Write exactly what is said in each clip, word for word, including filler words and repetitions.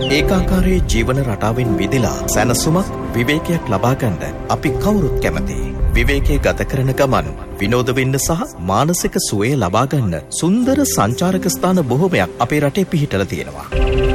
ඒකාකාරී ජීවන රටාවෙන් විදිලා සැනසුමක් විවේකයක් ලබා ගන්න අපි කවුරුත් කැමතියි. විවේකයේ ගත කරන ගමන් විනෝද වෙන්න සහ මානසික සුවය ලබා ගන්න සුන්දර සංචාරක ස්ථාන බොහෝමයක් අපේ රටේ පිහිටලා තියෙනවා.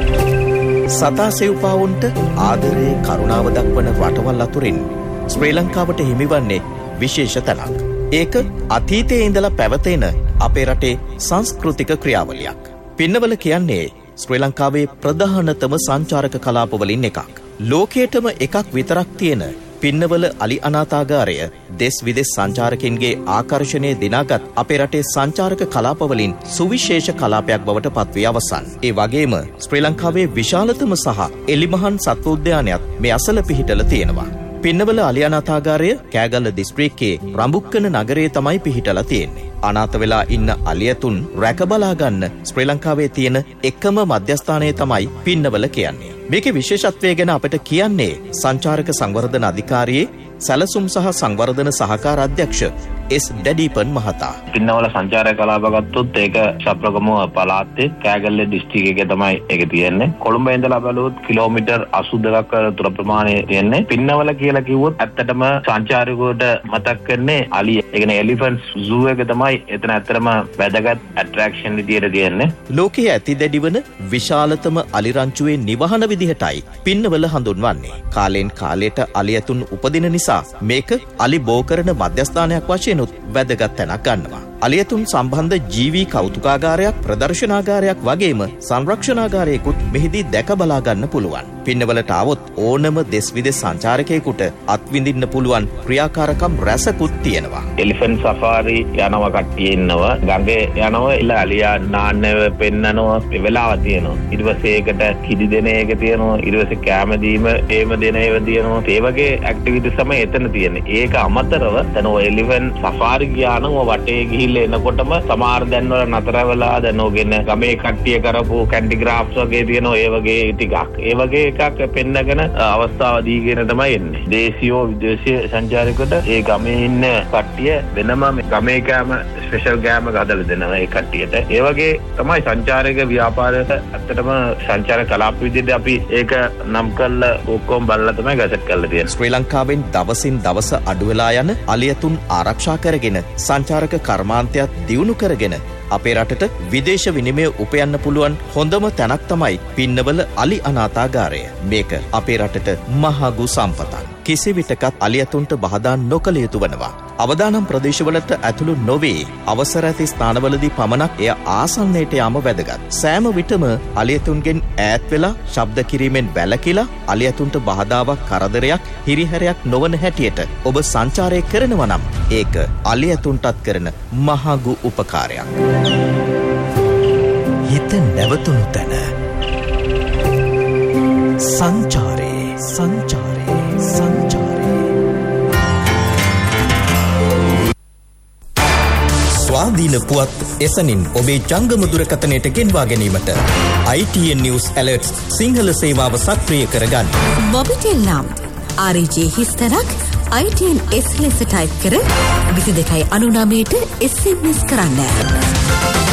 සතා සෙව්පාවුන්ට ආදරේ කරුණාව දක්වන රටවල් අතුරින් ශ්‍රී ලංකාවට හිමිවන්නේ විශේෂ තැනක්. ඒක අතීතයේ ඉඳලා පැවතෙන අපේ රටේ සංස්කෘතික ක්‍රියාවලියක්. පින්නවල කියන්නේ ශ්‍රී ලංකාවේ ප්‍රධානතම සංචාරක කලාපවලින් එකක්. ලෝකයටම එකක් විතරක් තියෙන පින්නවල අලි අනාථාගාරය දෙස් විදෙස් සංචාරකින්ගේ ආකර්ෂණය දිනාගත් අපේ රටේ සංචාරක කලාපවලින් සුවිශේෂ කලාපයක් බවට පත්වී අවසන්. ඒ වගේම ශ්‍රී ලංකාවේ විශාලතම සහ එලිමහන් සත්ව උද්‍යානයත් මේ අසල පිහිටලා තියෙනවා. පින්නවල අලි අනාථාගාරය කෑගල්ල දිස්ත්‍රික්කයේ රඹුක්කන නගරයේ තමයි පිහිටලා තියෙන්නේ. අනාථ වෙලා ඉන්න අලියතුන් රැක බලා ගන්න ශ්‍රී ලංකාවේ තියෙන එකම මධ්‍යස්ථානය තමයි පින්නවල කියන්නේ. මේකේ විශේෂත්වය ගැන අපිට කියන්නේ සංචාරක සංවර්ධන අධිකාරියේ සැලසුම් සහ සංවර්ධන සහකාර අධ්‍යක්ෂ එස් ඩැඩීපන් මහතා. පින්නවල සංචාරක කලාප ගත්තොත් ඒක ශප්‍රගමුව පළාතේ කෑගල්ල දිස්ත්‍රික්කයේ එකේ තමයි ඒක තියෙන්නේ. කොළඹ ඉඳලා බලුවොත් කිලෝමීටර් අසූ දෙකක් දුර ප්‍රමාණය තියෙන්නේ. පින්නවල කියලා කිව්වොත් ඇත්තටම සංචාරකයෝට මතක් කරන්නේ අලිය. ඒ කියන්නේ එලිෆන්ට්ස් සූ එක තමයි එතන ඇත්තටම වැදගත් ඇට්‍රැක්ෂන් විදියට තියෙන්නේ. ලෝකයේ ඇති දැඩි වන විශාලතම අලි රංචුවේ නිවහන විදිහටයි පින්නවල හඳුන්වන්නේ. කාලෙන් කාලයට අලියතුන් උපදින නිසා මේක අලි බෝ කරන මධ්‍යස්ථානයක් වශයෙන් වැදගත් තැනක් ගන්නවා. අලියතුන් සම්බන්ධ ජීවී කෞතුකාගාරයක් ප්‍රදර්ශනාගාරයක් වගේම සංරක්ෂණාගාරයකුත් මෙහිදී දැක බලා ගන්න පුළුවන්. පින්නවලට આવොත් ඕනම දෙස් විදෙස් සංචාරකයෙකුට අත්විඳින්න පුළුවන් ක්‍රියාකාරකම් රැසකුත් තියෙනවා. එලිෆන්ට් සෆාරි යනවා කට්ටිය ඉන්නවා. ගඟේ යනවා ඉල අලියා නාන්නව පෙන්නනවා වෙලාව තියෙනවා. ඊට පස්සේ ඒකට කිරි දෙන එක තියෙනවා. ඊට පස්සේ කැම දීම ඒම දෙන ඒවා තියෙනවා. ඒ වගේ ඇක්ටිවිටිස් තමයි එතන තියෙන්නේ. ඒක අමතරව දැන් ඔය එලිෆන්ට් සෆාරි ගියා නම් ඔය වටේ ගිහිල්ලා එනකොටම සමහර දැන් වල නතර වෙලා දැන් ඔගෙන ගමේ කට්ටිය කරපු කැන්ඩි ග්‍රාෆ්ස් වගේ තියෙනවා. ඒ වගේ ටිකක්. ඒ වගේ එකක් පෙන්නගෙන අවස්ථාව දීගෙන තමයි එන්නේ. දේශීය විදේශීය සංචාරකයට ඒ ගමේ ඉන්න කට්ටිය වෙනම ගමේ කෑම ස්පෙෂල් කෑම හදලා දෙනවා ඒ කට්ටියට. ඒ වගේ තමයි සංචාරක ව්‍යාපාරයට ඇත්තටම සංචාරක කලාප විදිහට අපි ඒක නම් කරලා ඔක්කොම බලලා තමයි ගසට් කරලා තියෙන්නේ. ශ්‍රී ලංකාවෙන් දවසින් දවස අඩු වෙලා යන අලියතුන් ආරක්ෂා කරගෙන සංචාරක කර්මාන්තයක් දියුණු කරගෙන අපේ රටට විදේශ විනිමය උපයන්න පුළුවන් හොඳම තැනක් තමයි පින්නවල අලි අනාථාගාරය. මේක අපේ රටට මහඟු සම්පතක්. කිසිවිටකත් අලියතුන්ට බහදා නොකළ යුතු වනවා. අවදානම් ප්‍රදේශවලට ඇතුළු නොවේ අවසර ඇති ස්ථානවලදී පමණක් එය ආසන්නයට යාම වැදගත්. සෑම විටම අලියතුන්ගෙන් ඈත් වෙලා ශබ්ද කිරීමෙන් වැළකීලා අලියතුන්ට බහදාවක් කරදරයක් හිරිහැරයක් නොවන හැටියට ඔබ සංචාරය කරනවා නම් ඒක අලියතුන්ටත් කරන මහඟු උපකාරයක්. හිත නැවතුණු තැන සංචාරේ සංචාරේ සංචාරේ ස්වාධීන පුවත් එසනින් ඔබේ ජංගම දුරකථනයට ගෙන්වා ගැනීමට I T N News Alerts Sinhala සේවාව සක්‍රිය කරගන්න. මොබිටෙල් නම් R J හිස්තරක් I T N S ලෙස ටයිප් කර විසි දෙකයි අනු නවයට S M S කරන්න.